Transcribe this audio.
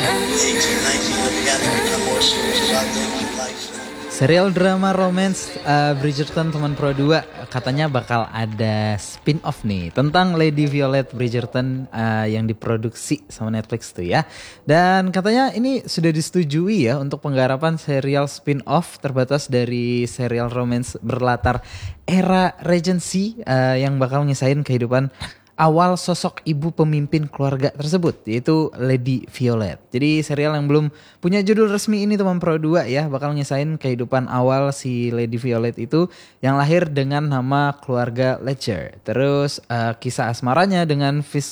18, 19, I began to become more serious about dating life. Serial drama romance Bridgerton teman Pro 2 katanya bakal ada spin-off nih tentang Lady Violet Bridgerton yang diproduksi sama Netflix tuh ya. Dan katanya ini sudah disetujui ya untuk penggarapan serial spin-off terbatas dari serial romance berlatar era Regency yang bakal ngisahin kehidupan awal sosok ibu pemimpin keluarga tersebut, yaitu Lady Violet. Jadi serial yang belum punya judul resmi ini teman Pro 2 ya, bakal nyesain kehidupan awal si Lady Violet itu yang lahir dengan nama keluarga Ledger. Terus kisah asmaranya dengan